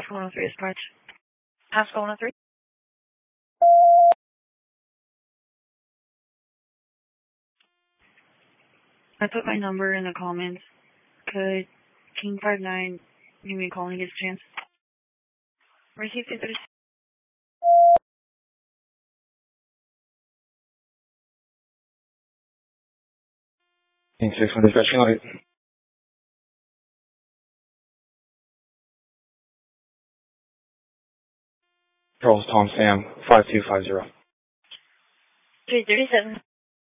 Pascal 103 dispatch. Pascal 103. I put my number in the comments. Could King 59 give me a call when he gets a chance? Receive 236. King 61 dispatch, can I get Charles Tom Sam 5250. 337.